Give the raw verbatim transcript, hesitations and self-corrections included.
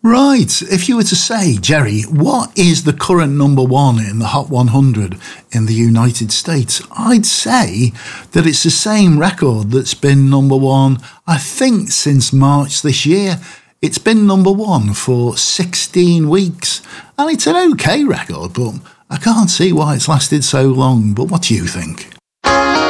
Right, if you were to say, Jerry, what is the current number one in the Hot one hundred in the United States? I'd say that it's the same record that's been number one, I think, since March this year. It's been number one for sixteen weeks, and it's an okay record, but I can't see why it's lasted so long. But what do you think?